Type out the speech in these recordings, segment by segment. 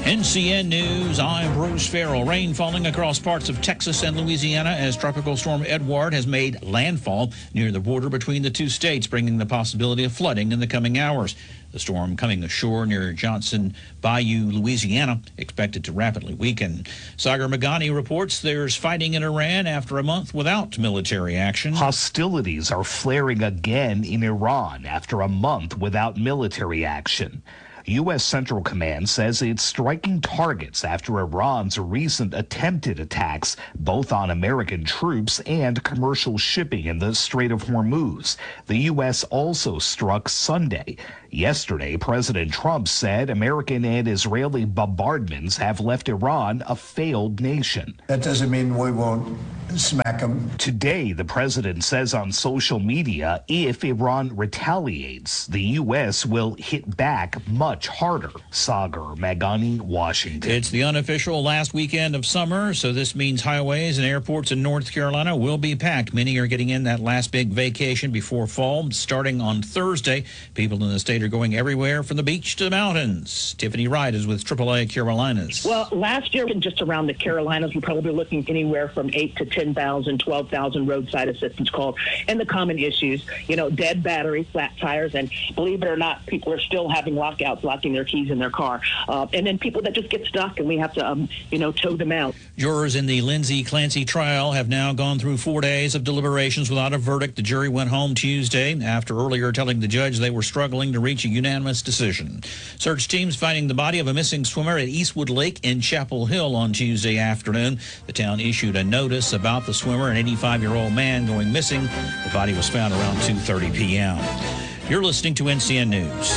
NCN News, I'm Bruce Farrell. Rain falling across parts of Texas and Louisiana as Tropical Storm Edward has made landfall near the border between the two states, bringing the possibility of flooding in the coming hours. The storm coming ashore near Johnson Bayou, Louisiana, expected to rapidly weaken. Sagar Meghani reports there's fighting in Iran after a month without military action. Hostilities are flaring again in Iran after a month without military action. U.S. Central Command says it's striking targets after Iran's recent attempted attacks, both on American troops and commercial shipping in the Strait of Hormuz. The U.S. also struck Sunday. Yesterday, President Trump said American and Israeli bombardments have left Iran a failed nation. That doesn't mean we won't smack them. Today, the president says on social media, if Iran retaliates, the U.S. will hit back much harder. Sagar Meghani, Washington. It's the unofficial last weekend of summer, so this means highways and airports in North Carolina will be packed. Many are getting in that last big vacation before fall. Starting on Thursday, people in the state are going everywhere from the beach to the mountains. Tiffany Wright is with AAA Carolinas. Well, last year, just around the Carolinas, we're probably looking anywhere from 8 to 10,000, 12,000 roadside assistance calls. And the common issues, dead batteries, flat tires, and believe it or not, people are still having lockouts, locking their keys in their car. And then people that just get stuck and we have to, tow them out. Jurors in the Lindsay Clancy trial have now gone through 4 days of deliberations without a verdict. The jury went home Tuesday after earlier telling the judge they were struggling to reach a unanimous decision. Search teams finding the body of a missing swimmer at Eastwood Lake in Chapel Hill on Tuesday afternoon. The town issued a notice about the swimmer, an 85-year-old man going missing. The body was found around 2:30 p.m. You're listening to NCN News.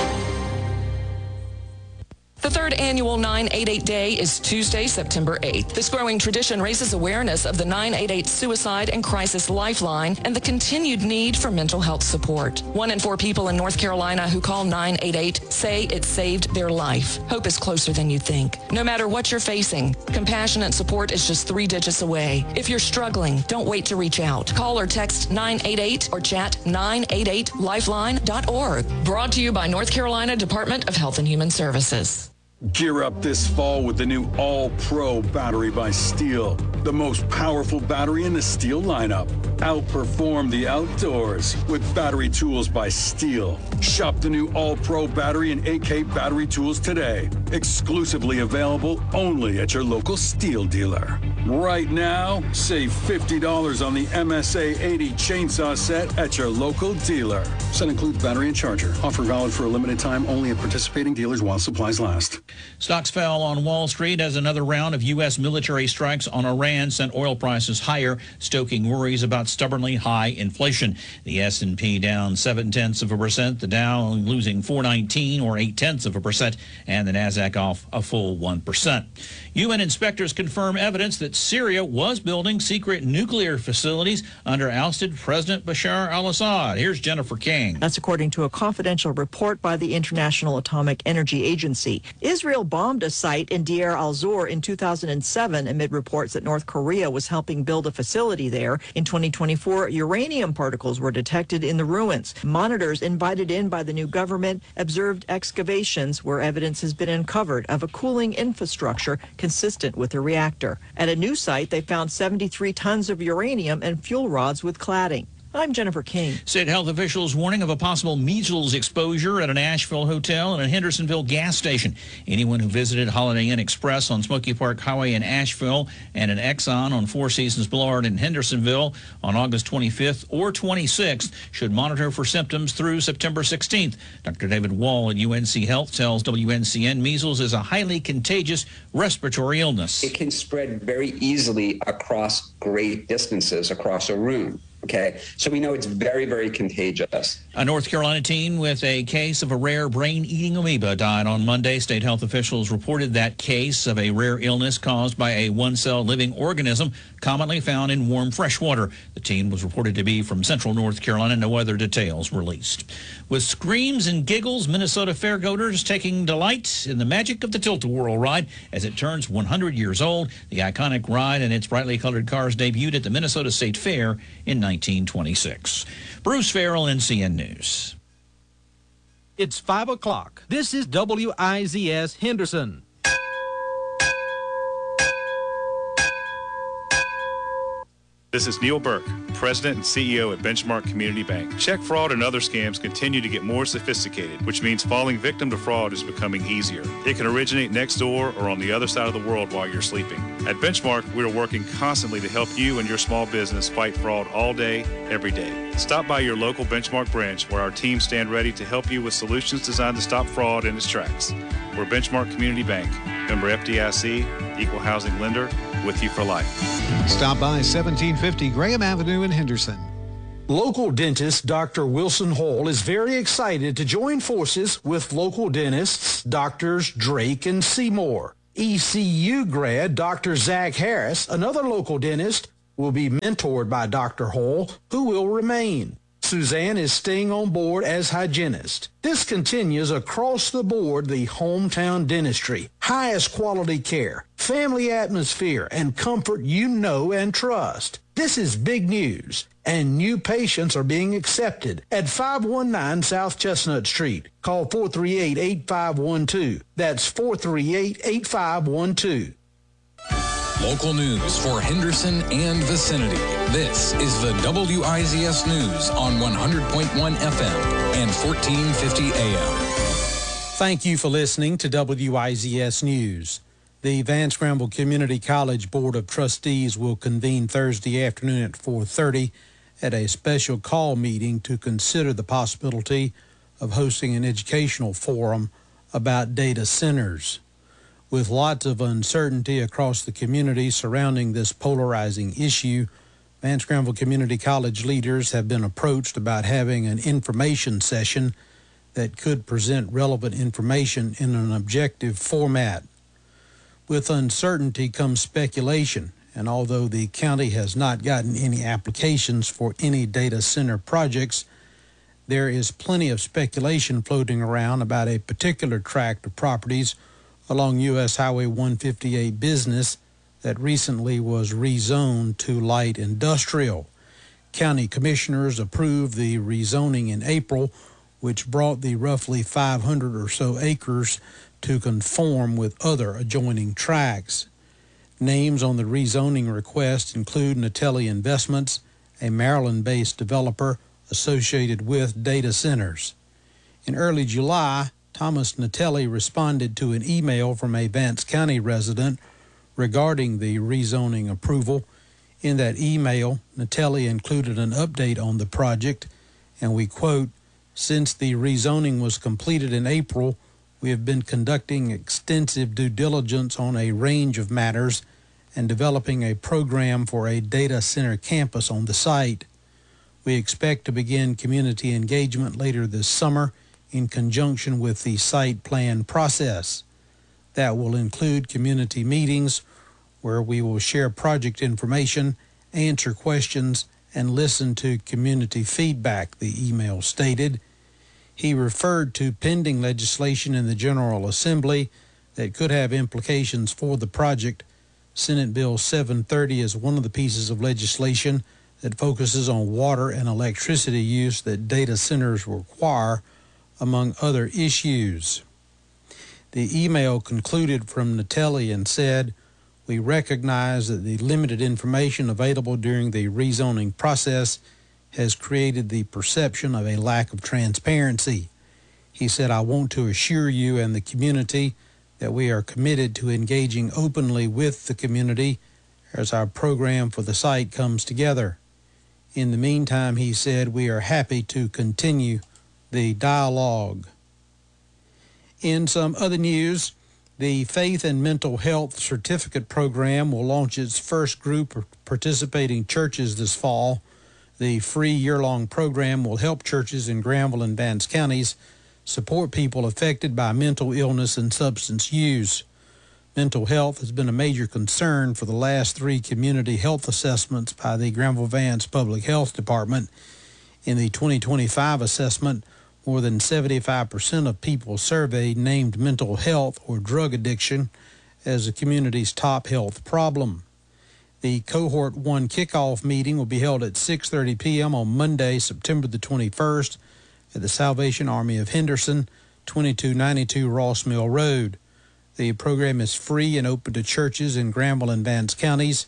The third annual 988 Day is Tuesday, September 8th. This growing tradition raises awareness of the 988 Suicide and Crisis Lifeline and the continued need for mental health support. 1 in 4 people in North Carolina who call 988 say it saved their life. Hope is closer than you think. No matter what you're facing, compassionate support is just 3 digits away. If you're struggling, don't wait to reach out. Call or text 988 or chat 988lifeline.org. Brought to you by North Carolina Department of Health and Human Services. Gear up this fall with the new All-Pro battery by Steel. The most powerful battery in the Steel lineup. Outperform the outdoors with battery tools by Steel. Shop the new All-Pro battery and AK battery tools today. Exclusively available only at your local Steel dealer. Right now, save $50 on the MSA 80 chainsaw set at your local dealer. Set includes battery and charger. Offer valid for a limited time only at participating dealers while supplies last. Stocks fell on Wall Street as another round of U.S. military strikes on Iran sent oil prices higher, stoking worries about stubbornly high inflation. The S&P down 0.7%, the Dow losing 419 or 0.8%, and the Nasdaq off a full 1%. UN inspectors confirm evidence that Syria was building secret nuclear facilities under ousted President Bashar al-Assad. Here's Jennifer King. That's according to a confidential report by the International Atomic Energy Agency. Israel bombed a site in Deir al-Zor in 2007 amid reports that North Korea was helping build a facility there. In 2024, uranium particles were detected in the ruins. Monitors invited in by the new government observed excavations where evidence has been uncovered of a cooling infrastructure consistent with the reactor. At a new site, they found 73 tons of uranium and fuel rods with cladding. I'm Jennifer King. State health officials warning of a possible measles exposure at an Asheville hotel and a Hendersonville gas station. Anyone who visited Holiday Inn Express on Smoky Park Highway in Asheville and an Exxon on Four Seasons Boulevard in Hendersonville on August 25th or 26th should monitor for symptoms through September 16th. Dr. David Wall at UNC Health tells WNCN measles is a highly contagious respiratory illness. It can spread very easily across great distances across a room. Okay, so we know it's very, very contagious. A North Carolina teen with a case of a rare brain-eating amoeba died on Monday. State health officials reported that case of a rare illness caused by a one-cell living organism commonly found in warm fresh water. The teen was reported to be from central North Carolina. No other details released. With screams and giggles, Minnesota fairgoers taking delight in the magic of the Tilt-A-Whirl ride as it turns 100 years old. The iconic ride and its brightly colored cars debuted at the Minnesota State Fair in 1926. Bruce Farrell, NCN News. It's 5 o'clock. This is WIZS Henderson. This is Neil Burke, President and CEO at Benchmark Community Bank. Check fraud and other scams continue to get more sophisticated, which means falling victim to fraud is becoming easier. It can originate next door or on the other side of the world while you're sleeping. At Benchmark, we are working constantly to help you and your small business fight fraud all day, every day. Stop by your local Benchmark branch where our team stand ready to help you with solutions designed to stop fraud in its tracks. We're Benchmark Community Bank, member FDIC, equal housing lender, with you for life. Stop by 1750 Graham Avenue in Henderson. Local dentist Dr. Wilson Hall is very excited to join forces with local dentists Drs. Drake and Seymour. ECU grad Dr. Zach Harris, another local dentist, will be mentored by Dr. Hall, who will remain. Suzanne is staying on board as hygienist. This continues across the board the hometown dentistry. Highest quality care, family atmosphere, and comfort you know and trust. This is big news, and new patients are being accepted at 519 South Chestnut Street. Call 438-8512. That's 438-8512. Local news for Henderson and vicinity. This is the WIZS News on 100.1 FM and 1450 AM. Thank you for listening to WIZS News. The Vance Granville Community College Board of Trustees will convene Thursday afternoon at 4:30 at a special call meeting to consider the possibility of hosting an educational forum about data centers. With lots of uncertainty across the community surrounding this polarizing issue, Vance Granville Community College leaders have been approached about having an information session that could present relevant information in an objective format. With uncertainty comes speculation, and although the county has not gotten any applications for any data center projects, there is plenty of speculation floating around about a particular tract of properties along U.S. Highway 158 business that recently was rezoned to light industrial. County commissioners approved the rezoning in April, which brought the roughly 500 or so acres to conform with other adjoining tracts. Names on the rezoning request include Natelli Investments, a Maryland-based developer associated with data centers. In early July, Thomas Natelli responded to an email from a Vance County resident regarding the rezoning approval. In that email, Natelli included an update on the project, and we quote, "Since the rezoning was completed in April, we have been conducting extensive due diligence on a range of matters and developing a program for a data center campus on the site. We expect to begin community engagement later this summer in conjunction with the site plan process. That will include community meetings where we will share project information, answer questions, and listen to community feedback," the email stated. He referred to pending legislation in the General Assembly that could have implications for the project. Senate Bill 730 is one of the pieces of legislation that focuses on water and electricity use that data centers require, among other issues. The email concluded from Natelli and said, "We recognize that the limited information available during the rezoning process has created the perception of a lack of transparency." He said, "I want to assure you and the community that we are committed to engaging openly with the community as our program for the site comes together. In the meantime," he said, "we are happy to continue the dialogue." In some other news, the Faith and Mental Health Certificate Program will launch its first group of participating churches this fall. The free year-long program will help churches in Granville and Vance counties support people affected by mental illness and substance use. Mental health has been a major concern for the last 3 community health assessments by the Granville-Vance Public Health Department. In the 2025 assessment, more than 75% of people surveyed named mental health or drug addiction as the community's top health problem. The Cohort 1 kickoff meeting will be held at 6:30 p.m. on Monday, September the 21st at the Salvation Army of Henderson, 2292 Ross Mill Road. The program is free and open to churches in Granville and Vance counties.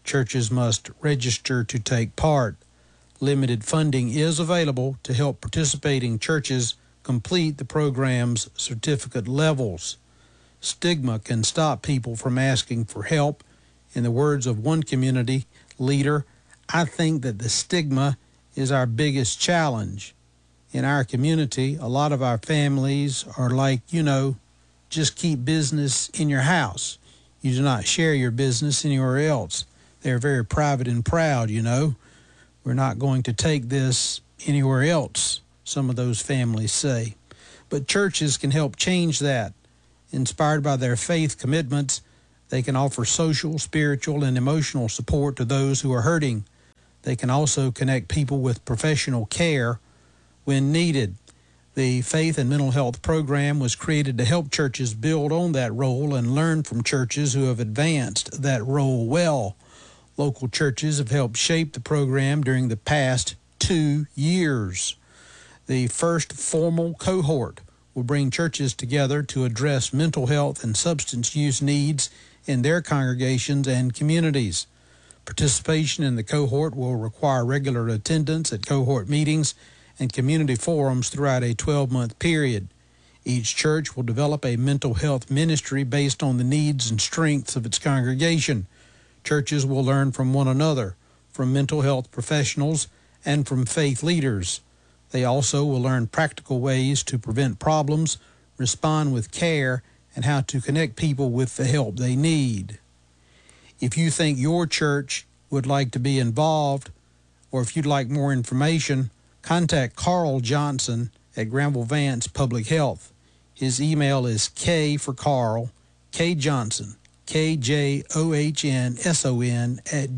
Churches must register to take part. Limited funding is available to help participating churches complete the program's certificate levels. Stigma can stop people from asking for help. In the words of one community leader, I think that the stigma is our biggest challenge. In our community, a lot of our families are like, just keep business in your house. You do not share your business anywhere else. They're very private and proud, We're not going to take this anywhere else, some of those families say. But churches can help change that. Inspired by their faith commitments, they can offer social, spiritual, and emotional support to those who are hurting. They can also connect people with professional care when needed. The Faith and Mental Health Program was created to help churches build on that role and learn from churches who have advanced that role well. Local churches have helped shape the program during the past 2 years. The first formal cohort will bring churches together to address mental health and substance use needs in their congregations and communities. Participation in the cohort will require regular attendance at cohort meetings and community forums throughout a 12-month period. Each church will develop a mental health ministry based on the needs and strengths of its congregation. Churches will learn from one another, from mental health professionals, and from faith leaders. They also will learn practical ways to prevent problems, respond with care, and how to connect people with the help they need. If you think your church would like to be involved, or if you'd like more information, contact Carl Johnson at Granville Vance Public Health. His email is K for Carl, K Johnson, KJOHNSON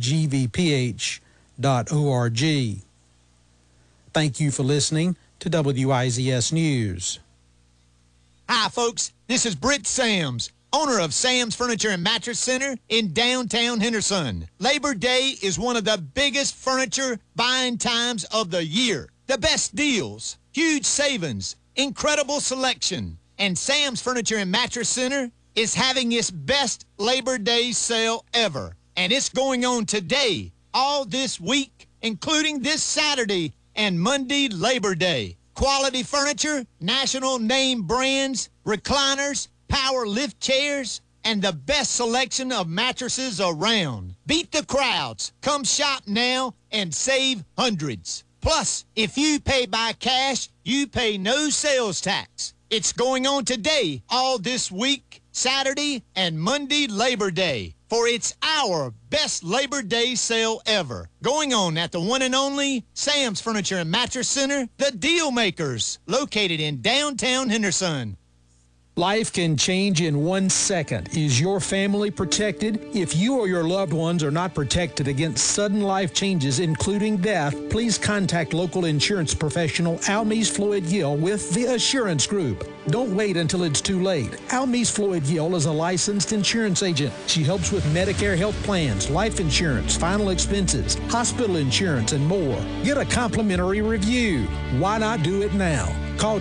@gvph.org. Thank you for listening to WIZS News. Hi, folks. This is Britt Sams, owner of Sam's Furniture and Mattress Center in downtown Henderson. Labor Day is one of the biggest furniture buying times of the year. The best deals, huge savings, incredible selection. And Sam's Furniture and Mattress Center is having its best Labor Day sale ever. And it's going on today, all this week, including this Saturday and Monday, Labor Day. Quality furniture, national name brands, recliners, power lift chairs, and the best selection of mattresses around. Beat the crowds. Come shop now and save hundreds. Plus, if you pay by cash, you pay no sales tax. It's going on today, all this week, Saturday and Monday, Labor Day. For it's our best Labor Day sale ever. Going on at the one and only Sam's Furniture and Mattress Center, the Deal Makers, located in downtown Henderson. Life can change in 1 second. Is your family protected? If you or your loved ones are not protected against sudden life changes, including death, please contact local insurance professional Almise Floyd Gill with the Assurance Group. Don't wait until it's too late. Almise Floyd Gill is a licensed insurance agent. She helps with Medicare health plans, life insurance, final expenses, hospital insurance, and more. Get a complimentary review. Why not do it now? Call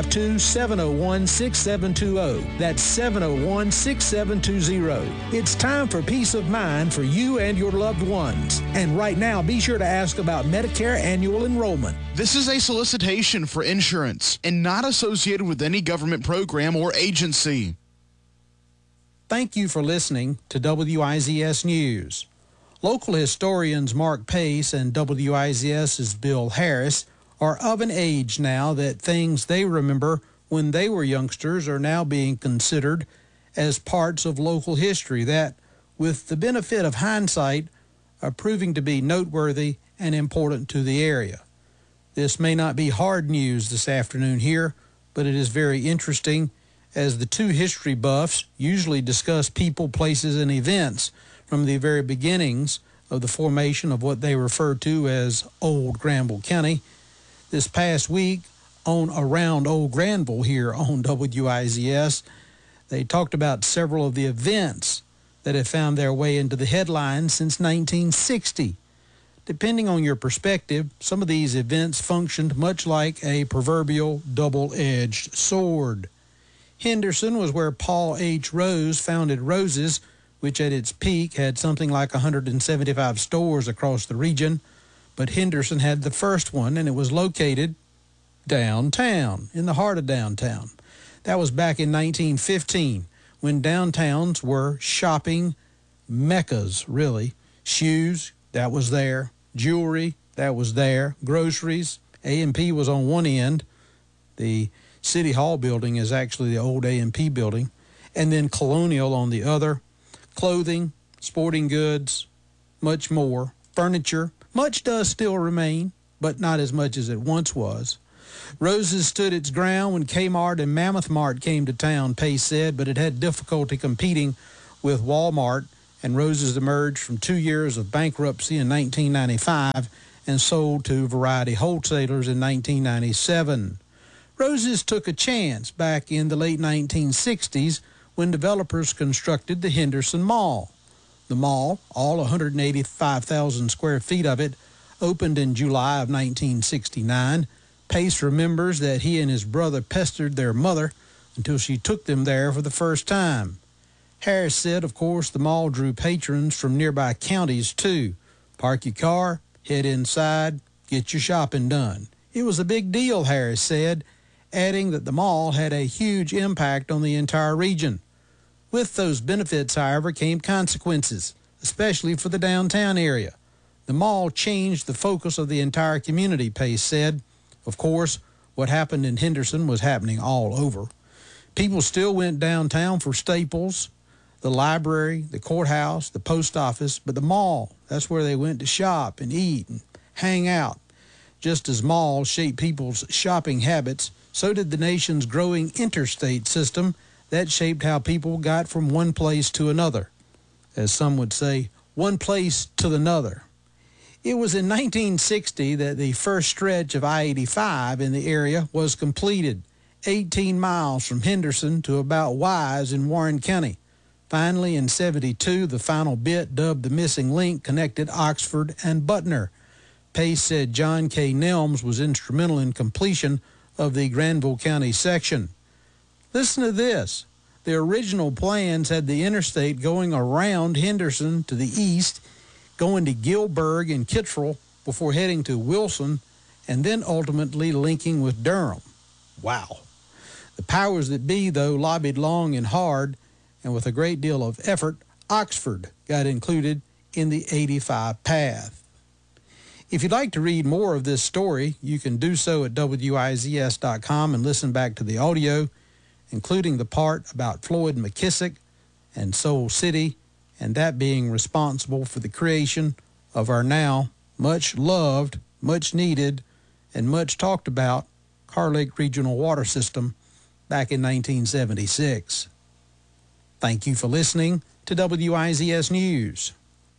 252-701-6720. That's 701-6720. It's time for peace of mind for you and your loved ones. And right now, be sure to ask about Medicare annual enrollment. This is a solicitation for insurance and not associated with any government program or agency. Thank you for listening to WIZS News. Local historians Mark Pace and WIZS's Bill Harris are of an age now that things they remember when they were youngsters are now being considered as parts of local history that, with the benefit of hindsight, are proving to be noteworthy and important to the area. This may not be hard news this afternoon here, but it is very interesting as the two history buffs usually discuss people, places, and events from the very beginnings of the formation of what they refer to as Old Granville County. This past week on Around Old Granville here on WIZS, they talked about several of the events that have found their way into the headlines since 1960. Depending on your perspective, some of these events functioned much like a proverbial double-edged sword. Henderson was where Paul H. Rose founded Rose's, which at its peak had something like 175 stores across the region. But Henderson had the first one, and it was located downtown, in the heart of downtown. That was back in 1915, when downtowns were shopping meccas, really. Shoes, that was there. Jewelry, that was there. Groceries, A&P was on one end. The City Hall building is actually the old A&P building. And then Colonial on the other. Clothing, sporting goods, much more. Furniture, much does still remain, but not as much as it once was. Rose's stood its ground when Kmart and Mammoth Mart came to town, Pace said, but it had difficulty competing with Walmart, and Rose's emerged from 2 years of bankruptcy in 1995 and sold to Variety Wholesalers in 1997. Rose's took a chance back in the late 1960s when developers constructed the Henderson Mall. The mall, all 185,000 square feet of it, opened in July of 1969. Pace remembers that he and his brother pestered their mother until she took them there for the first time. Harris said, of course, the mall drew patrons from nearby counties, too. Park your car, head inside, get your shopping done. It was a big deal, Harris said, adding that the mall had a huge impact on the entire region. With those benefits, however, came consequences, especially for the downtown area. The mall changed the focus of the entire community, Pace said. Of course, what happened in Henderson was happening all over. People still went downtown for staples, the library, the courthouse, the post office, but the mall, that's where they went to shop and eat and hang out. Just as malls shaped people's shopping habits, so did the nation's growing interstate system that shaped how people got from one place to another. As some would say, one place to another. It was in 1960 that the first stretch of I-85 in the area was completed, 18 miles from Henderson to about Wise in Warren County. Finally, in 72, the final bit, dubbed the missing link, connected Oxford and Butner. Pace said John K. Nelms was instrumental in completion of the Granville County section. Listen to this. The original plans had the interstate going around Henderson to the east, going to Gilberg and Kittrell before heading to Wilson, and then ultimately linking with Durham. Wow. The powers that be, though, lobbied long and hard, and with a great deal of effort, Oxford got included in the 85 path. If you'd like to read more of this story, you can do so at WIZS.com and listen back to the audio, including the part about Floyd McKissick and Soul City, and that being responsible for the creation of our now much loved, much needed, and much talked about Carr Lake Regional Water System back in 1976. Thank you for listening to WIZS News.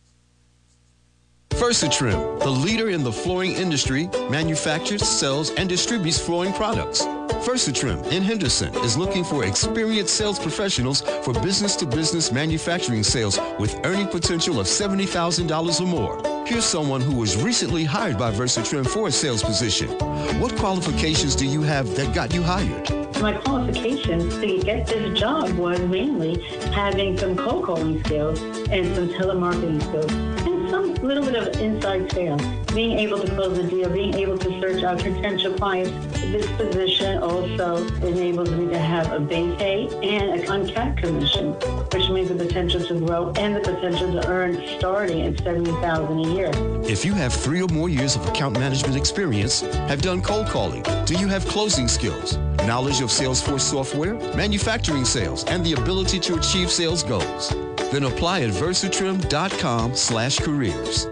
Versatrim, the leader in the flooring industry, manufactures, sells, and distributes flooring products. Versatrim in Henderson is looking for experienced sales professionals for business-to-business manufacturing sales with earning potential of $70,000 or more. Here's someone who was recently hired by Versatrim for a sales position. What qualifications do you have that got you hired? My qualifications to get this job was mainly having some cold calling skills and some telemarketing skills and some little bit of inside sales. Being able to close the deal, being able to search out potential clients. This position also enables me to have a base pay and an uncapped commission, which means the potential to grow and the potential to earn starting at $70,000 a year. If you have 3 or more years of account management experience, have done cold calling, do you have closing skills, knowledge of Salesforce software, manufacturing sales, and the ability to achieve sales goals? Then apply at versatrim.com/careers.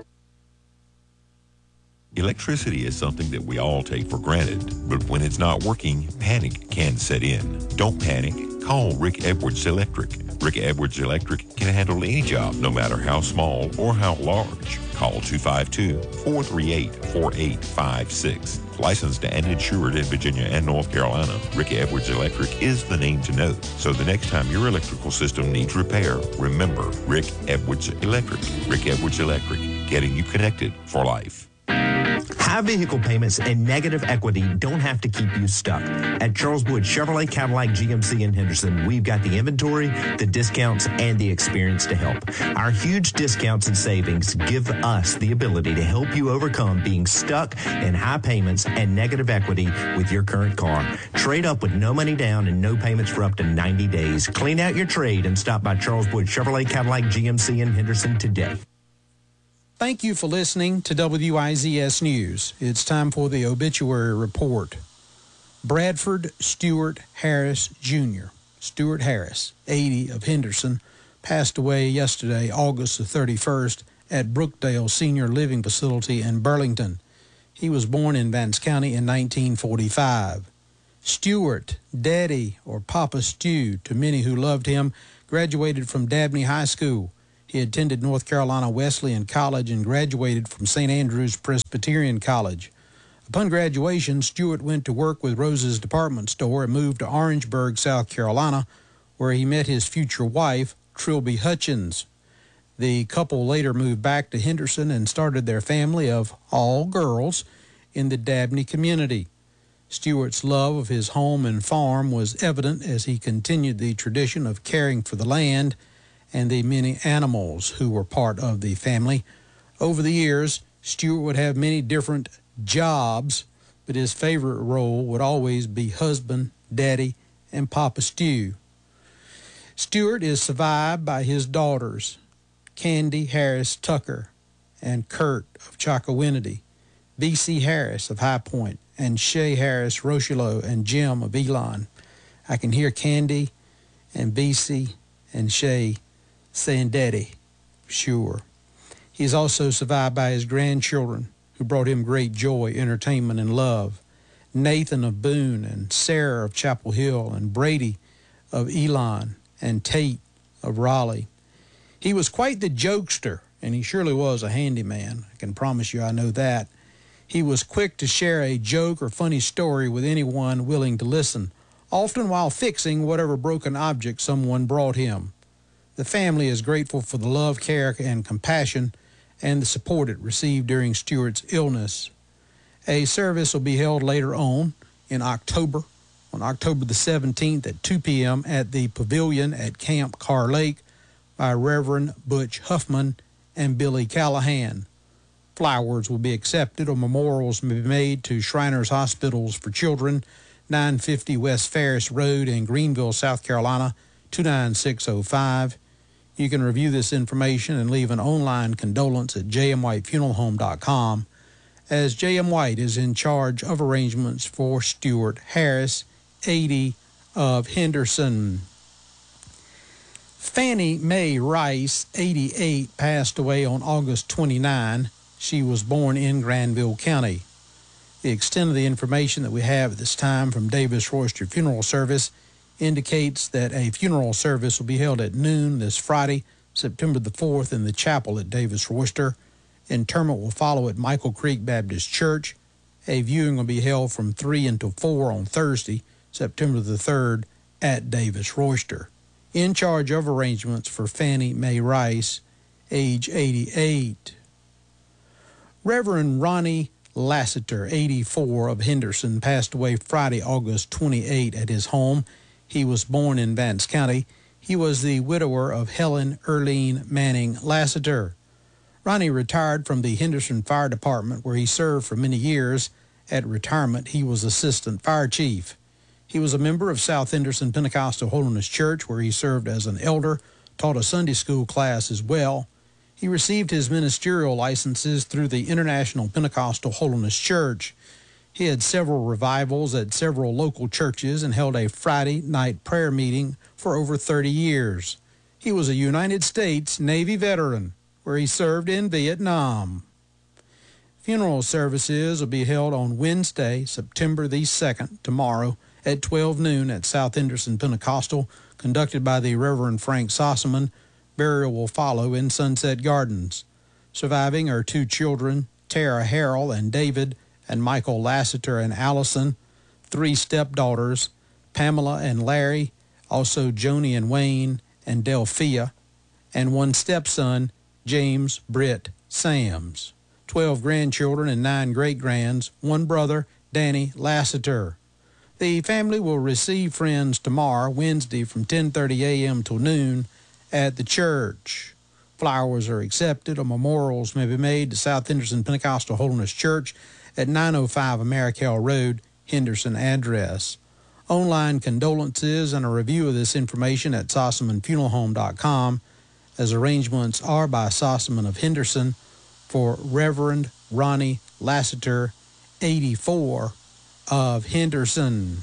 Electricity is something that we all take for granted, but when it's not working, panic can set in. Don't panic. Call Rick Edwards Electric. Rick Edwards Electric can handle any job, no matter how small or how large. Call 252-438-4856. Licensed and insured in Virginia and North Carolina, Rick Edwards Electric is the name to know. So the next time your electrical system needs repair, remember Rick Edwards Electric. Rick Edwards Electric, getting you connected for life. High vehicle payments and negative equity don't have to keep you stuck. At Charles Wood Chevrolet Cadillac GMC in Henderson, we've got the inventory, the discounts, and the experience to help. Our huge discounts and savings give us the ability to help you overcome being stuck in high payments and negative equity with your current car. Trade up with no money down and no payments for up to 90 days. Clean out your trade and stop by Charles Wood Chevrolet Cadillac GMC in Henderson today. Thank you for listening to WIZS News. It's time for the obituary report. Bradford Stewart Harris, Jr., Stewart Harris, 80, of Henderson, passed away yesterday, August the 31st, at Brookdale Senior Living Facility in Burlington. He was born in Vance County in 1945. Stewart, Daddy, or Papa Stew, to many who loved him, graduated from Dabney High School. He attended North Carolina Wesleyan College and graduated from St. Andrews Presbyterian College. Upon graduation, Stewart went to work with Rose's Department Store and moved to Orangeburg, South Carolina, where he met his future wife, Trilby Hutchins. The couple later moved back to Henderson and started their family of all girls in the Dabney community. Stewart's love of his home and farm was evident as he continued the tradition of caring for the land and the many animals who were part of the family. Over the years, Stewart would have many different jobs, but his favorite role would always be husband, daddy, and Papa Stew. Stewart is survived by his daughters, Candy Harris Tucker and Kurt of Chocowinity, B.C. Harris of High Point, and Shay Harris Rochelo and Jim of Elon. I can hear Candy and B.C. and Shay saying daddy, sure. He's also survived by his grandchildren, who brought him great joy, entertainment, and love. Nathan of Boone and Sarah of Chapel Hill and Brady of Elon and Tate of Raleigh. He was quite the jokester, and he surely was a handyman. I can promise you I know that. He was quick to share a joke or funny story with anyone willing to listen, often while fixing whatever broken object someone brought him. The family is grateful for the love, care, and compassion and the support it received during Stewart's illness. A service will be held later on October the 17th at 2 p.m. at the Pavilion at Camp Carr Lake by Reverend Butch Huffman and Billy Callahan. Flowers will be accepted or memorials may be made to Shriners Hospitals for Children, 950 West Ferris Road in Greenville, South Carolina, 29605. You can review this information and leave an online condolence at jmwhitefuneralhome.com, as J.M. White is in charge of arrangements for Stewart Harris, 80, of Henderson. Fannie Mae Rice, 88, passed away on August 29. She was born in Granville County. The extent of the information that we have at this time from Davis Royster Funeral Service indicates that a funeral service will be held at noon this Friday, September the 4th, in the chapel at Davis Royster. Interment will follow at Michael Creek Baptist Church. A viewing will be held from 3 until 4 on Thursday, September the 3rd, at Davis Royster. In charge of arrangements for Fannie Mae Rice, age 88. Reverend Ronnie Lassiter, 84, of Henderson, passed away Friday, August 28, at his home. He was born in Vance County. He was the widower of Helen Erlene Manning Lassiter. Ronnie retired from the Henderson Fire Department, where he served for many years. At retirement, he was assistant fire chief. He was a member of South Henderson Pentecostal Holiness Church, where he served as an elder, taught a Sunday school class as well. He received his ministerial licenses through the International Pentecostal Holiness Church. He had several revivals at several local churches and held a Friday night prayer meeting for over 30 years. He was a United States Navy veteran, where he served in Vietnam. Funeral services will be held on Wednesday, September the 2nd, tomorrow, at 12 noon at South Henderson Pentecostal, conducted by the Reverend Frank Sossaman. Burial will follow in Sunset Gardens. Surviving are 2 children, Tara Harrell and David, and Michael Lassiter and Allison, 3 stepdaughters, Pamela and Larry, also Joni and Wayne, and Delphia, and 1 stepson, James Britt Sams. 12 grandchildren and 9 great-grands, 1 brother, Danny Lassiter. The family will receive friends tomorrow, Wednesday, from 10:30 a.m. till noon at the church. Flowers are accepted or memorials may be made to South Henderson Pentecostal Holiness Church at 905 Americal Road, Henderson address. Online condolences and a review of this information at SossamanFuneralHome.com, as arrangements are by Sossaman of Henderson for Reverend Ronnie Lassiter, 84, of Henderson.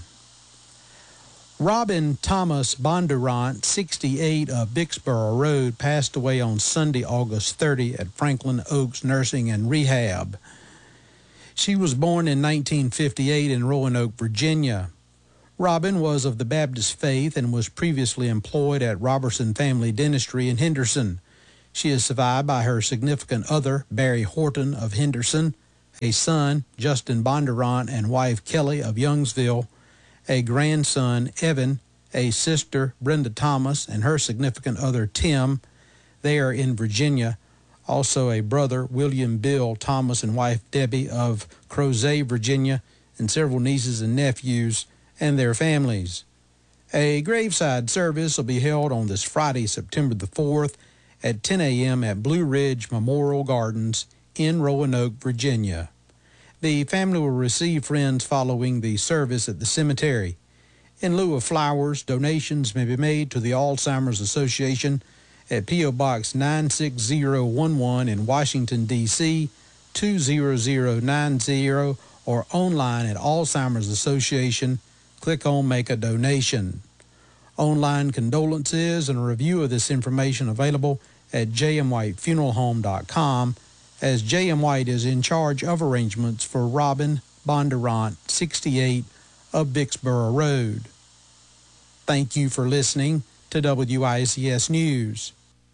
Robin Thomas Bondurant, 68, of Bixboro Road, passed away on Sunday, August 30 at Franklin Oaks Nursing and Rehab. She was born in 1958 in Roanoke, Virginia. Robin was of the Baptist faith and was previously employed at Robertson Family Dentistry in Henderson. She is survived by her significant other, Barry Horton of Henderson, a son, Justin Bondurant, and wife Kelly of Youngsville, a grandson, Evan, a sister, Brenda Thomas, and her significant other, Tim. They are in Virginia. Also a brother, William Bill Thomas, and wife Debbie of Crozet, Virginia, and several nieces and nephews and their families. A graveside service will be held on this Friday, September the 4th at 10 a.m. at Blue Ridge Memorial Gardens in Roanoke, Virginia. The family will receive friends following the service at the cemetery. In lieu of flowers, donations may be made to the Alzheimer's Association at P.O. Box 96011 in Washington, D.C., 20090, or online at Alzheimer's Association. Click on Make a Donation. Online condolences and a review of this information available at jmwhitefuneralhome.com, as J.M. White is in charge of arrangements for Robin Bondurant, 68, of Bixboro Road. Thank you for listening to WICS News.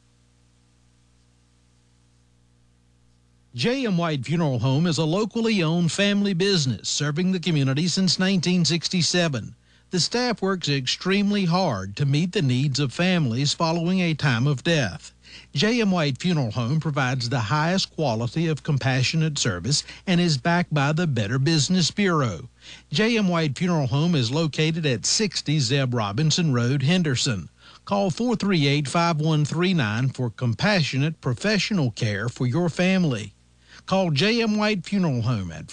J.M. White Funeral Home is a locally owned family business serving the community since 1967. The staff works extremely hard to meet the needs of families following a time of death. J.M. White Funeral Home provides the highest quality of compassionate service and is backed by the Better Business Bureau. J.M. White Funeral Home is located at 60 Zeb Robinson Road, Henderson. Call 438-5139 for compassionate professional care for your family. Call J.M. White Funeral Home at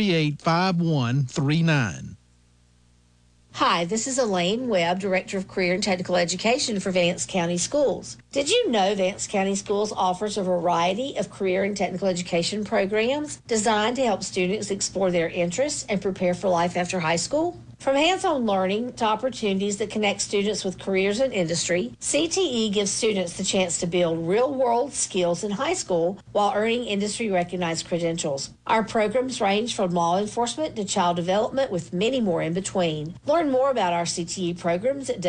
438-5139. Hi, this is Elaine Webb, Director of Career and Technical Education for Vance County Schools. Did you know Vance County Schools offers a variety of career and technical education programs designed to help students explore their interests and prepare for life after high school? From hands-on learning to opportunities that connect students with careers and industry, CTE gives students the chance to build real-world skills in high school while earning industry-recognized credentials. Our programs range from law enforcement to child development, with many more in between. Learn more about our CTE programs at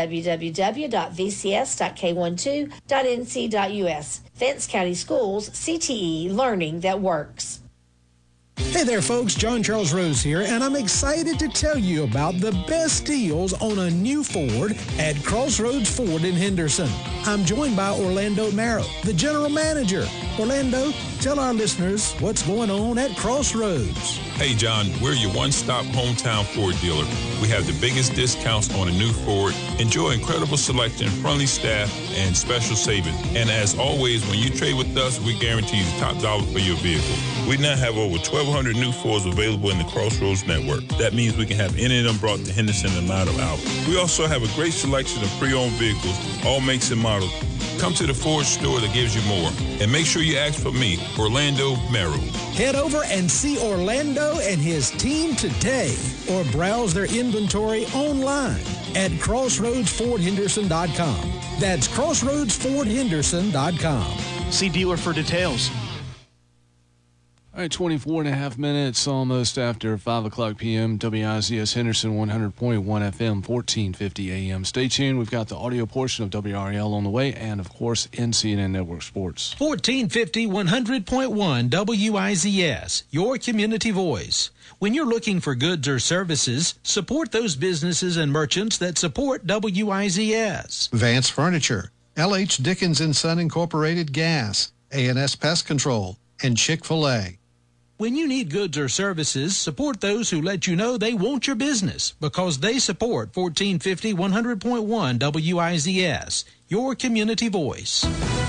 www.vcs.k12.nc.us. Vance County Schools, CTE, learning that works. Hey there, folks. John Charles Rose here, and I'm excited to tell you about the best deals on a new Ford at Crossroads Ford in Henderson. I'm joined by Orlando Marrow, the general manager. Orlando, tell our listeners what's going on at Crossroads. Hey, John, we're your one-stop hometown Ford dealer. We have the biggest discounts on a new Ford. Enjoy incredible selection, friendly staff, and special savings. And as always, when you trade with us, we guarantee you the top dollar for your vehicle. We now have over 1,200 new Fords available in the Crossroads network. That means we can have any of them brought to Henderson in a matter of hours. We also have a great selection of pre-owned vehicles, all makes and models. Come to the Ford store that gives you more. And make sure you ask for me, Orlando Merrill. Head over and see Orlando and his team today, or browse their inventory online at CrossroadsFordHenderson.com. That's CrossroadsFordHenderson.com. See dealer for details. All right, 24 and a half minutes almost after 5 o'clock p.m. WICS Henderson 100.1 FM, 1450 a.m. Stay tuned. We've got the audio portion of WRL on the way and, of course, NCNN Network Sports. 1450 100.1 WICS, your community voice. When you're looking for goods or services, support those businesses and merchants that support WICS. Vance Furniture, L.H. Dickens & Son Incorporated Gas, A&S Pest Control, and Chick-fil-A. When you need goods or services, support those who let you know they want your business, because they support 1450 100.1 WIZS, your community voice.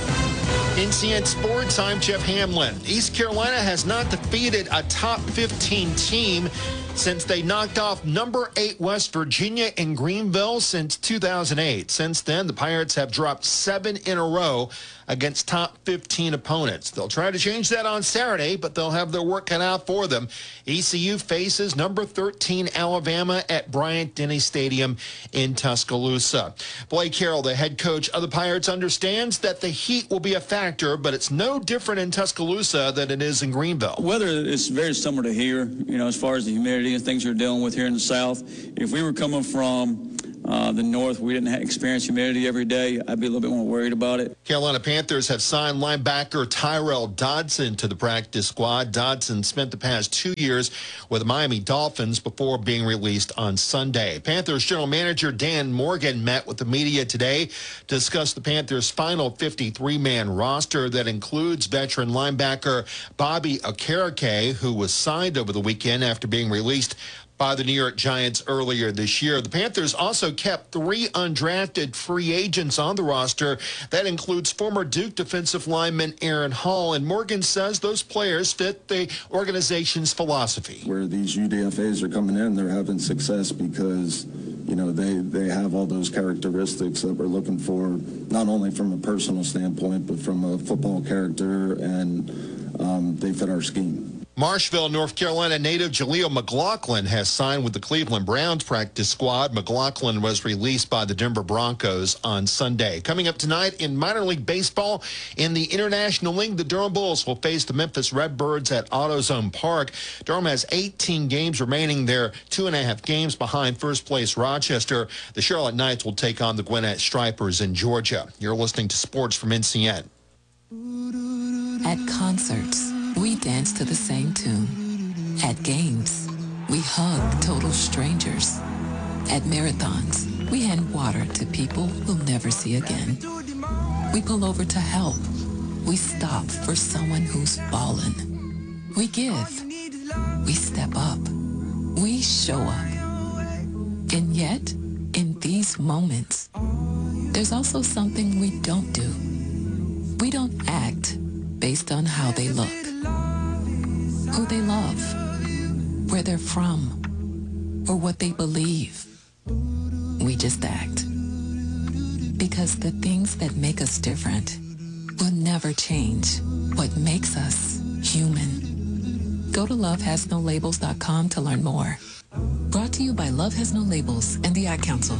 NCN Sports, I'm Jeff Hamlin. East Carolina has not defeated a top 15 team since they knocked off number 8 West Virginia in Greenville since 2008. Since then, the Pirates have dropped 7 in a row against top 15 opponents. They'll try to change that on Saturday, but they'll have their work cut out for them. ECU faces number 13 Alabama at Bryant-Denny Stadium in Tuscaloosa. Blake Carroll, the head coach of the Pirates, understands that the heat will be a factor, but it's no different in Tuscaloosa than it is in Greenville. Weather is very similar to here, as far as the humidity and things we're dealing with here in the South. If we were coming from the north, we didn't experience humidity every day, I'd be a little bit more worried about it. Carolina Panthers have signed linebacker Tyrell Dodson to the practice squad. Dodson spent the past 2 years with the Miami Dolphins before being released on Sunday. Panthers general manager Dan Morgan met with the media today to discuss the Panthers' final 53-man roster that includes veteran linebacker Bobby Okereke, who was signed over the weekend after being released by the New York Giants earlier this year. The Panthers also kept 3 undrafted free agents on the roster. That includes former Duke defensive lineman Aaron Hall, and Morgan says those players fit the organization's philosophy. Where these UDFAs are coming in, they're having success because, they have all those characteristics that we're looking for, not only from a personal standpoint, but from a football character, and they fit our scheme. Marshville, North Carolina native Jaleel McLaughlin has signed with the Cleveland Browns practice squad. McLaughlin was released by the Denver Broncos on Sunday. Coming up tonight in minor league baseball, in the International League, the Durham Bulls will face the Memphis Redbirds at AutoZone Park. Durham has 18 games remaining. They're 2.5 games behind first place Rochester. The Charlotte Knights will take on the Gwinnett Stripers in Georgia. You're listening to Sports from NCN. At concerts, we dance to the same tune. At games, we hug total strangers. At marathons, we hand water to people we'll never see again. We pull over to help. We stop for someone who's fallen. We give. We step up. We show up. And yet, in these moments, there's also something we don't do. We don't act based on how they look, who they love, where they're from, or what they believe. We just act. Because the things that make us different will never change what makes us human. Go to lovehasnolabels.com to learn more. Brought to you by Love Has No Labels and the Ad Council.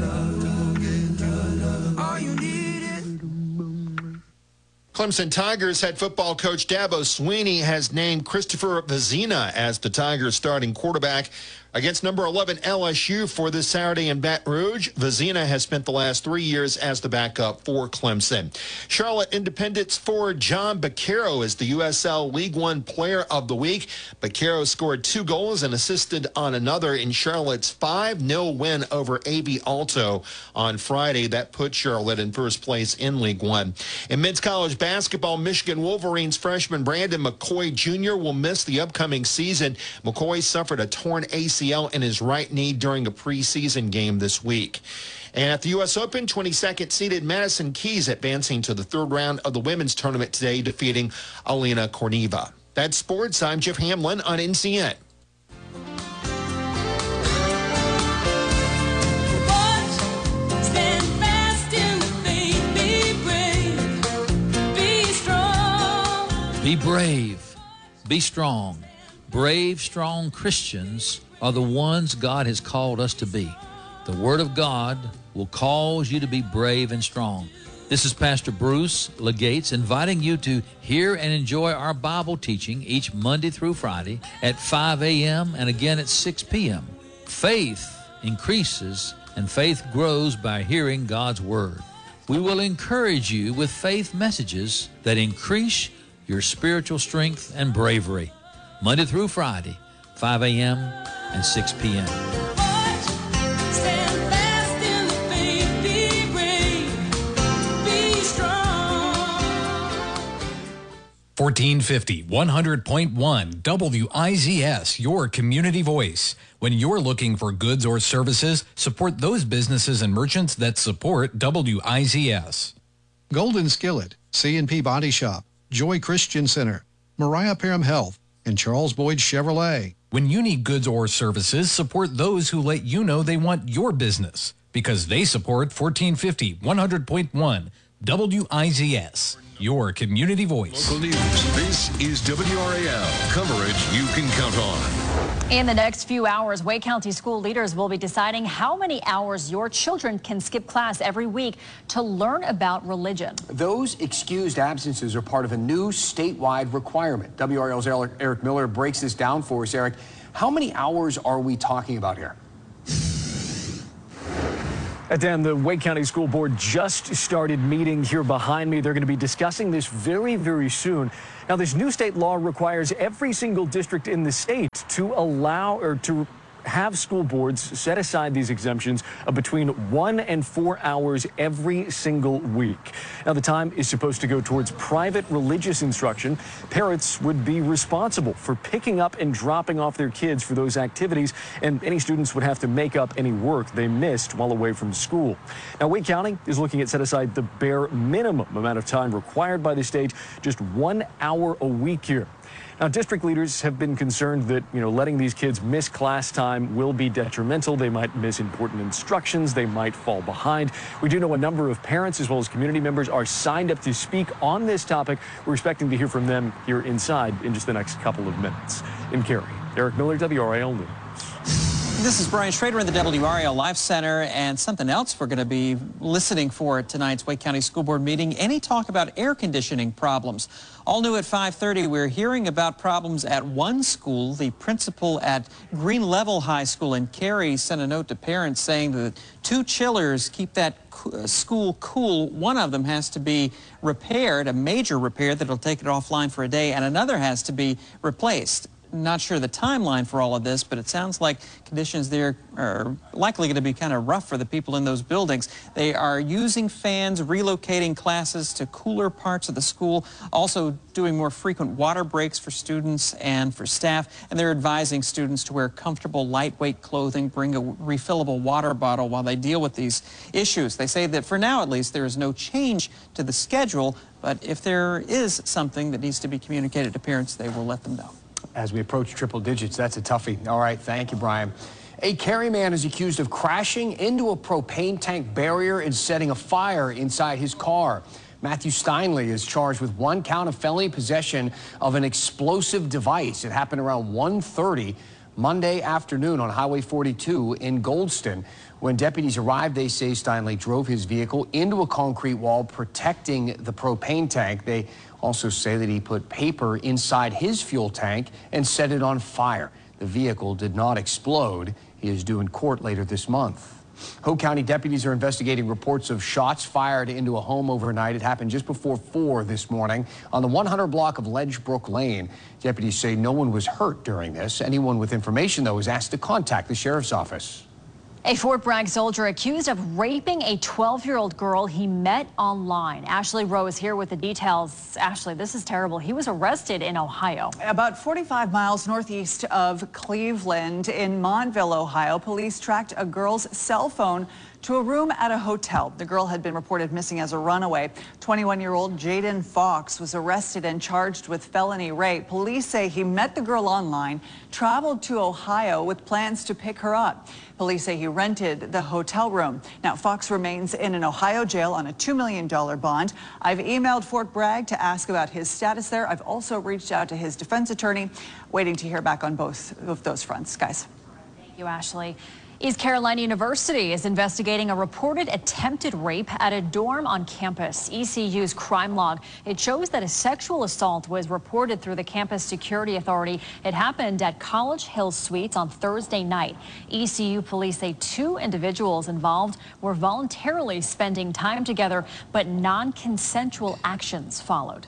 Clemson Tigers head football coach Dabo Swinney has named Christopher Vezina as the Tigers starting quarterback against number 11 LSU for this Saturday in Baton Rouge. Vezina has spent the last 3 years as the backup for Clemson. Charlotte Independence forward John Baccaro is the USL League One Player of the Week. Baccaro scored 2 goals and assisted on another in Charlotte's 5-0 win over AB Alto on Friday. That put Charlotte in first place in League One. In men's college basketball, Michigan Wolverines freshman Brandon McCoy Jr. will miss the upcoming season. McCoy suffered a torn ACL in his right knee during a preseason game this week. And at the U.S. Open, 22nd seeded Madison Keys advancing to the third round of the women's tournament today, defeating Alina Korneva. That's sports. I'm Jeff Hamlin on NCN. Be brave. Be strong. Brave, strong Christians are the ones God has called us to be. The Word of God will cause you to be brave and strong. This is Pastor Bruce Legates inviting you to hear and enjoy our Bible teaching each Monday through Friday at 5 a.m. and again at 6 p.m. Faith increases and faith grows by hearing God's Word. We will encourage you with faith messages that increase your spiritual strength and bravery. Monday through Friday, 5 a.m. and 6 p.m. 1450, 100.1 WIZS, your community voice. When you're looking for goods or services, support those businesses and merchants that support WIZS. Golden Skillet, C&P Body Shop, Joy Christian Center, Mariah Parham Health, and Charles Boyd Chevrolet. When you need goods or services, support those who let you know they want your business, because they support 1450, 100.1 WIZS, your community voice. Local news. This is WRAL, coverage you can count on. In the next few hours, Wake County school leaders will be deciding how many hours your children can skip class every week to learn about religion. Those excused absences are part of a new statewide requirement. WRAL's Eric Miller breaks this down for us. Eric, how many hours are we talking about here? Dan, the Wake County School Board just started meeting here behind me. They're going to be discussing this very, very soon. Now, this new state law requires every single district in the state to allow or to have school boards set aside these exemptions of between 1 and 4 hours every single week. Now, the time is supposed to go towards private religious instruction. Parents would be responsible for picking up and dropping off their kids for those activities, and any students would have to make up any work they missed while away from school. Now, Wake County is looking at set aside the bare minimum amount of time required by the state, just 1 hour a week here. Now, district leaders have been concerned that, letting these kids miss class time will be detrimental. They might miss important instructions. They might fall behind. We do know a number of parents as well as community members are signed up to speak on this topic. We're expecting to hear from them here inside in just the next couple of minutes. In Cary, Eric Miller, WRAL News. This is Brian Schrader in the WRAL Life Center, and something else we're going to be listening for at tonight's Wake County School Board meeting, any talk about air conditioning problems. All new at 5:30, we're hearing about problems at one school. The principal at Green Level High School in Cary sent a note to parents saying that 2 chillers keep that school cool. One of them has to be repaired, a major repair that'll take it offline for a day, and another has to be replaced. Not sure the timeline for all of this, but it sounds like conditions there are likely going to be kind of rough for the people in those buildings. They are using fans, relocating classes to cooler parts of the school, also doing more frequent water breaks for students and for staff, and they're advising students to wear comfortable, lightweight clothing, bring a refillable water bottle while they deal with these issues. They say that for now, at least, there is no change to the schedule, but if there is something that needs to be communicated to parents, they will let them know. As we approach triple digits, that's a toughie. All right, thank you, Brian. A Cary man is accused of crashing into a propane tank barrier and setting a fire inside his car. Matthew Steinley is charged with 1 count of felony possession of an explosive device. It happened around 1:30 Monday afternoon on Highway 42 in Goldston. When deputies arrived, they say Steinley drove his vehicle into a concrete wall protecting the propane tank. They also say that he put paper inside his fuel tank and set it on fire. The vehicle did not explode. He is due in court later this month. Hope County deputies are investigating reports of shots fired into a home overnight. It happened just before 4 this morning on the 100 block of Ledgebrook Lane. Deputies say no one was hurt during this. Anyone with information, though, is asked to contact the sheriff's office. A Fort Bragg soldier accused of raping a 12-year-old girl he met online. Ashley Rowe is here with the details. Ashley, this is terrible. He was arrested in Ohio. About 45 miles northeast of Cleveland in Montville, Ohio, police tracked a girl's cell phone to a room at a hotel. The girl had been reported missing as a runaway. 21-year-old Jaden Fox was arrested and charged with felony rape. Police say he met the girl online, traveled to Ohio with plans to pick her up. Police say he rented the hotel room. Now, Fox remains in an Ohio jail on a $2 million bond. I've emailed Fort Bragg to ask about his status there. I've also reached out to his defense attorney, waiting to hear back on both of those fronts. Guys. Thank you, Ashley. East Carolina University is investigating a reported attempted rape at a dorm on campus. ECU's crime log, it shows that a sexual assault was reported through the campus security authority. It happened at College Hill Suites on Thursday night. ECU police say 2 individuals involved were voluntarily spending time together, but non-consensual actions followed.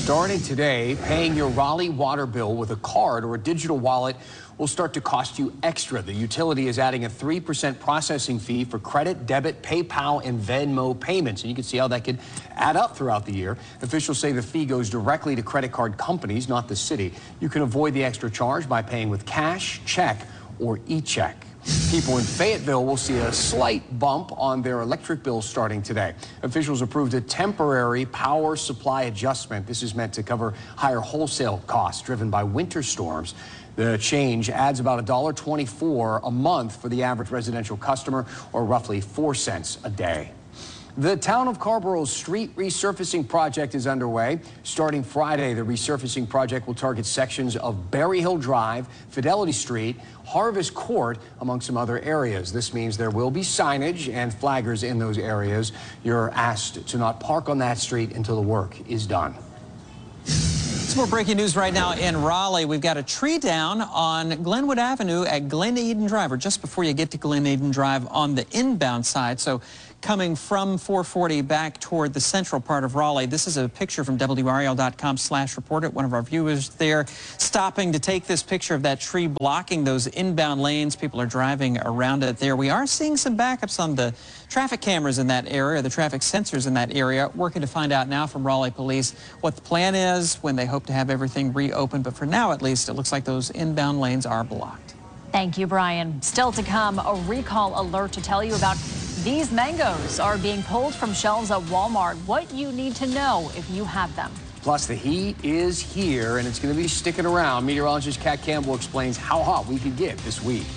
Starting today, paying your Raleigh water bill with a card or a digital wallet will start to cost you extra. The utility is adding a 3% processing fee for credit, debit, PayPal, and Venmo payments. And you can see how that could add up throughout the year. Officials say the fee goes directly to credit card companies, not the city. You can avoid the extra charge by paying with cash, check, or e-check. People in Fayetteville will see a slight bump on their electric bills starting today. Officials approved a temporary power supply adjustment. This is meant to cover higher wholesale costs driven by winter storms. The change adds about $1.24 a month for the average residential customer, or roughly 4 cents a day. The town of Carborough's street resurfacing project is underway. Starting Friday, the resurfacing project will target sections of Berry Hill Drive, Fidelity Street, Harvest Court, among some other areas. This means there will be signage and flaggers in those areas. You're asked to not park on that street until the work is done. Some more breaking news right now in Raleigh. We've got a tree down on Glenwood Avenue at Glen Eden Drive, or just before you get to Glen Eden Drive on the inbound side. So coming from 440 back toward the central part of Raleigh. This is a picture from WRAL.com/report. One of our viewers there stopping to take this picture of that tree blocking those inbound lanes. People are driving around it there. We are seeing some backups on the traffic cameras in that area, the traffic sensors in that area. Working to find out now from Raleigh Police what the plan is, when they hope to have everything reopened. But for now, at least, it looks like those inbound lanes are blocked. Thank you, Brian. Still to come, a recall alert to tell you about these mangoes are being pulled from shelves at Walmart. What you need to know if you have them. Plus, the heat is here, and it's going to be sticking around. Meteorologist Kat Campbell explains how hot we could get this week.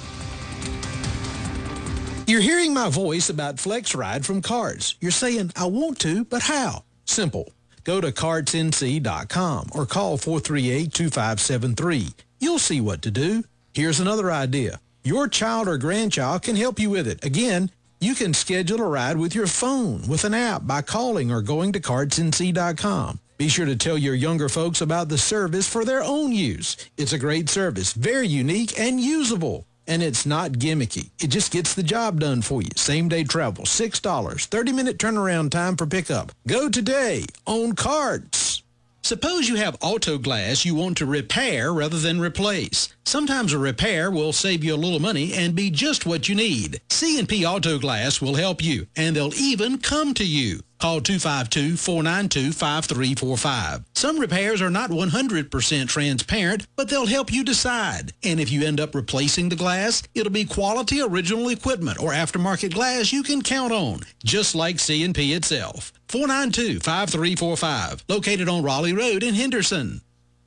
You're hearing my voice about FlexRide from Cards. You're saying, I want to, but how? Simple. Go to cardsnc.com or call 438-2573. You'll see what to do. Here's another idea. Your child or grandchild can help you with it. Again, you can schedule a ride with your phone with an app by calling or going to cardsnc.com. Be sure to tell your younger folks about the service for their own use. It's a great service, very unique and usable. And it's not gimmicky. It just gets the job done for you. Same-day travel, $6, 30-minute turnaround time for pickup. Go today on Cards. Suppose you have auto glass you want to repair rather than replace. Sometimes a repair will save you a little money and be just what you need. C&P Auto Glass will help you, and they'll even come to you. Call 252-492-5345. Some repairs are not 100% transparent, but they'll help you decide. And if you end up replacing the glass, it'll be quality original equipment or aftermarket glass you can count on, just like C&P itself. 492-5345, located on Raleigh Road in Henderson.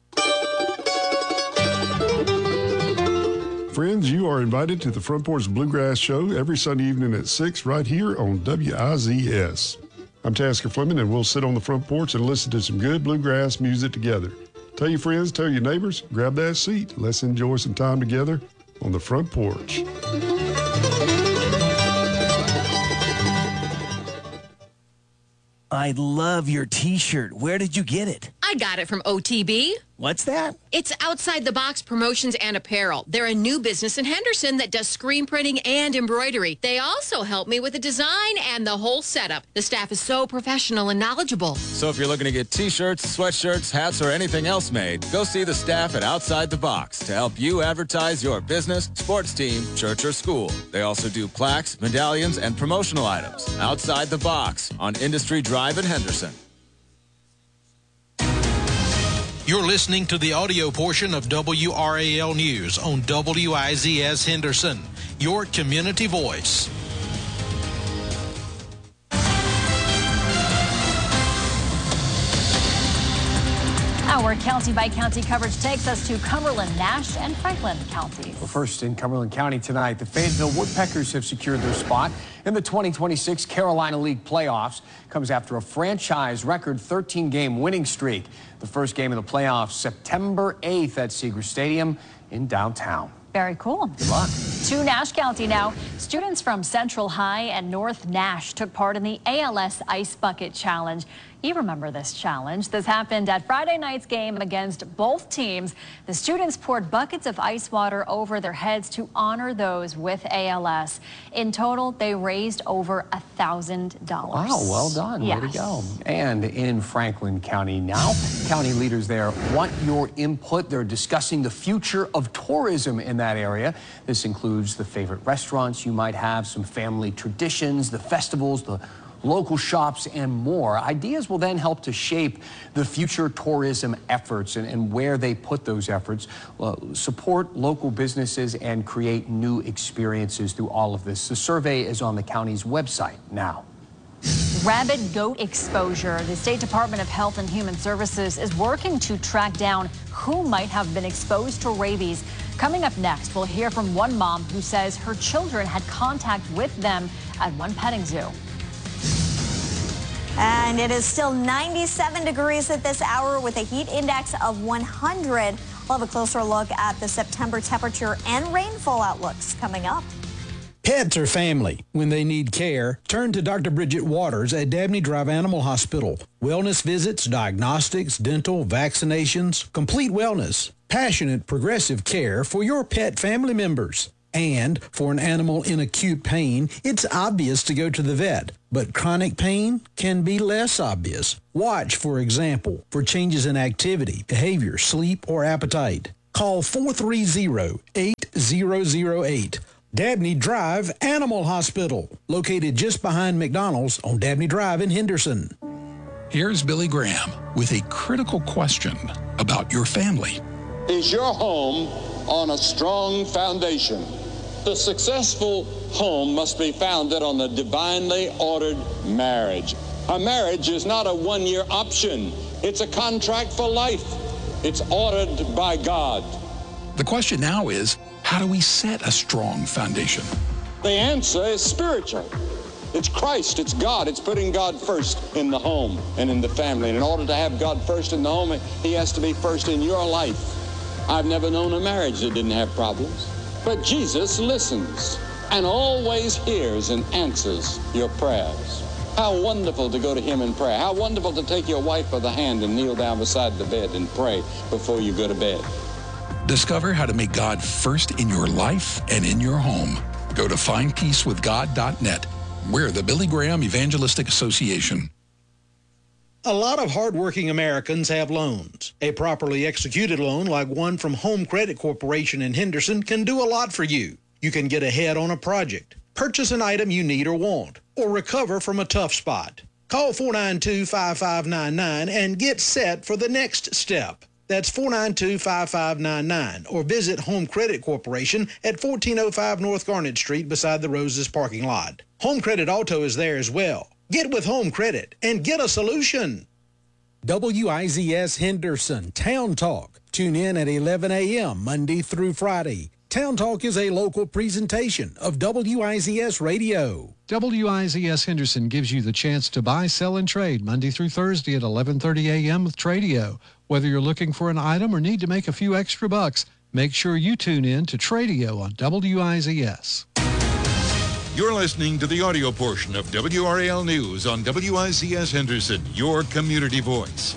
Friends, you are invited to the Front Porch Bluegrass Show every Sunday evening at 6 right here on WIZS. I'm Tasker Fleming, and we'll sit on the front porch and listen to some good bluegrass music together. Tell your friends, tell your neighbors, grab that seat. Let's enjoy some time together on the front porch. I love your t-shirt. Where did you get it? I got it from OTB. What's that? It's Outside the Box Promotions and Apparel. They're a new business in Henderson that does screen printing and embroidery. They also help me with the design and the whole setup. The staff is so professional and knowledgeable. So if you're looking to get t-shirts, sweatshirts, hats, or anything else made, go see the staff at Outside the Box to help you advertise your business, sports team, church, or school. They also do plaques, medallions, and promotional items. Outside the Box on Industry Drive in Henderson. You're listening to the audio portion of WRAL News on WIZS Henderson, your community voice. Our county-by-county coverage takes us to Cumberland, Nash, and Franklin counties. Well, first in Cumberland County tonight, the Fayetteville Woodpeckers have secured their spot in the 2026 Carolina League playoffs. Comes after a franchise record 13-game winning streak. The first game of the playoffs, September 8th at Seeger Stadium in downtown. Very cool. Good luck. To Nash County now. Students from Central High and North Nash took part in the ALS Ice Bucket Challenge. You remember this challenge. This happened at Friday night's game against both teams. The students poured buckets of ice water over their heads to honor those with ALS. In total, they raised over $1,000. Wow, well done. Yes. Way to go. And in Franklin County now, county leaders there want your input. They're discussing the future of tourism in that area. This includes the favorite restaurants you might have, some family traditions, the festivals, the local shops, and more. Ideas will then help to shape the future tourism efforts and where they put those efforts, support local businesses, and create new experiences through all of this. The survey is on the county's website now. Rabid goat exposure. The State Department of Health and Human Services is working to track down who might have been exposed to rabies. Coming up next, we'll hear from one mom who says her children had contact with them at one petting zoo. And it is still 97 degrees at this hour with a heat index of 100. We'll have a closer look at the September temperature and rainfall outlooks coming up. Pets are family. When they need care, turn to Dr. Bridget Waters at Dabney Drive Animal Hospital. Wellness visits, diagnostics, dental, vaccinations, complete wellness. Passionate, progressive care for your pet family members. And for an animal in acute pain, it's obvious to go to the vet, but chronic pain can be less obvious. Watch, for example, for changes in activity, behavior, sleep, or appetite. Call 430-8008. Dabney Drive Animal Hospital, located just behind McDonald's on Dabney Drive in Henderson. Here's Billy Graham with a critical question about your family. Is your home on a strong foundation? The successful home must be founded on a divinely ordered marriage. A marriage is not a one-year option. It's a contract for life. It's ordered by God. The question now is, how do we set a strong foundation? The answer is spiritual. It's Christ, it's God. It's putting God first in the home and in the family. And in order to have God first in the home, he has to be first in your life. I've never known a marriage that didn't have problems. But Jesus listens and always hears and answers your prayers. How wonderful to go to him in prayer. How wonderful to take your wife by the hand and kneel down beside the bed and pray before you go to bed. Discover how to make God first in your life and in your home. Go to findpeacewithgod.net. We're the Billy Graham Evangelistic Association. A lot of hardworking Americans have loans. A properly executed loan like one from Home Credit Corporation in Henderson can do a lot for you. You can get ahead on a project, purchase an item you need or want, or recover from a tough spot. Call 492-5599 and get set for the next step. That's 492-5599, or visit Home Credit Corporation at 1405 North Garnet Street beside the Roses parking lot. Home Credit Auto is there as well. Get with Home Credit and get a solution. WIZS Henderson Town Talk. Tune in at 11 a.m. Monday through Friday. Town Talk is a local presentation of WIZS Radio. WIZS Henderson gives you the chance to buy, sell, and trade Monday through Thursday at 11:30 a.m. with Tradio. Whether you're looking for an item or need to make a few extra bucks, make sure you tune in to Tradio on WIZS. You're listening to the audio portion of WRAL News on WIZS Henderson, your community voice.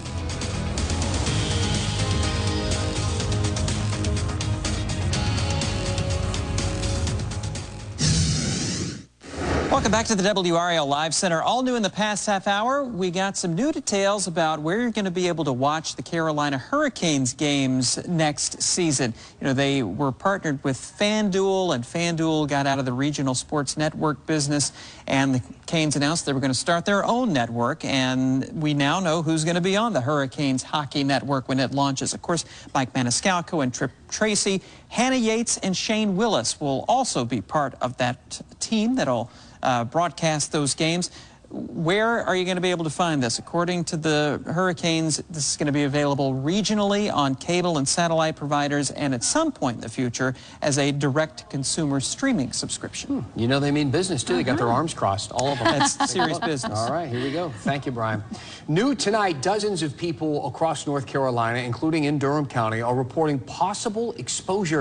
Welcome back to the WRAL Live Center. All new in the past half hour, we got some new details about where you're going to be able to watch the Carolina Hurricanes games next season. You know, they were partnered with FanDuel, and FanDuel got out of the regional sports network business, and the Canes announced they were going to start their own network, and we now know who's going to be on the Hurricanes hockey network when it launches. Of course, Mike Maniscalco and Tripp Tracy, Hannah Yates, and Shane Willis will also be part of that team that'll broadcast those games. Where are you going to be able to find this? According to the Hurricanes, this is going to be available regionally on cable and satellite providers, and at some point in the future as a direct-to-consumer streaming subscription. You know they mean business, too. They got their arms crossed, all of them. That's serious business. All right, here we go. Thank you, Brian. New tonight, dozens of people across North Carolina, including in Durham County, are reporting possible exposure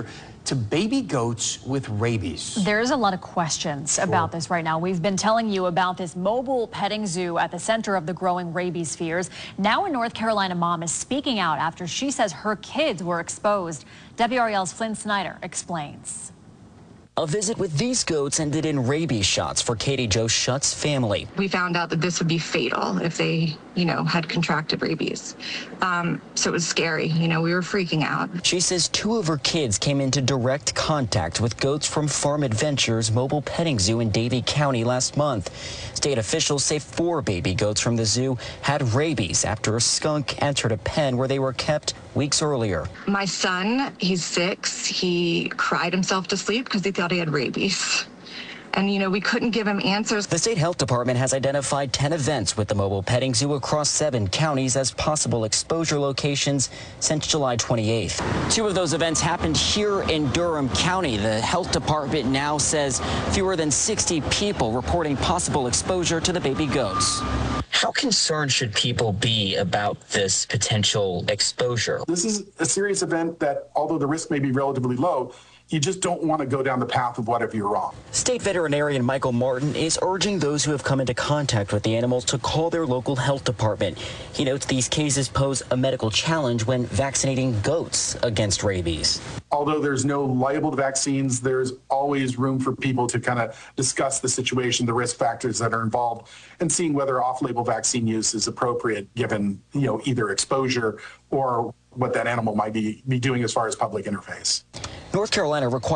to baby goats with rabies. There's a lot of questions about this right now. We've been telling you about this mobile petting zoo at the center of the growing rabies fears. Now a North Carolina mom is speaking out after she says her kids were exposed. WRAL's Flynn Snyder explains. A visit with these goats ended in rabies shots for Katie Jo Schutt's family. We found out that this would be fatal if they, had contracted rabies. So it was scary. We were freaking out. She says 2 of her kids came into direct contact with goats from Farm Adventures mobile petting zoo in Davie County last month. State officials say 4 baby goats from the zoo had rabies after a skunk entered a pen where they were kept weeks earlier. My son, he's 6. He cried himself to sleep because he thought he had rabies. And, we couldn't give him answers. The state health department has identified 10 events with the mobile petting zoo across 7 counties as possible exposure locations since July 28th. 2 of those events happened here in Durham County. The health department now says fewer than 60 people reporting possible exposure to the baby goats. How concerned should people be about this potential exposure? This is a serious event that, although the risk may be relatively low, you just don't want to go down the path of what if you're wrong. State veterinarian Michael Martin is urging those who have come into contact with the animals to call their local health department. He notes these cases pose a medical challenge when vaccinating goats against rabies. Although there's no labeled vaccines, there's always room for people to kind of discuss the situation, the risk factors that are involved, and seeing whether off-label vaccine use is appropriate given, either exposure or what that animal might be doing as far as public interface. North Carolina requires